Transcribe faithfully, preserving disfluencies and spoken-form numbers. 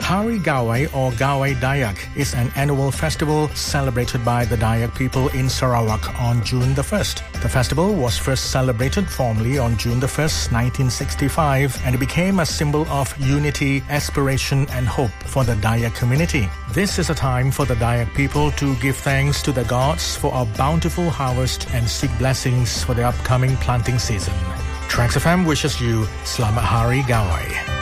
Hari Gawai or Gawai Dayak is an annual festival celebrated by the Dayak people in Sarawak on June the first. The festival was first celebrated formally on June the first, nineteen sixty-five, and it became a symbol of unity, aspiration and hope for the Dayak community. This is a time for the Dayak people to give thanks to the gods for a bountiful harvest and seek blessings for the upcoming planting season. Trax F M wishes you Selamat Hari Gawai.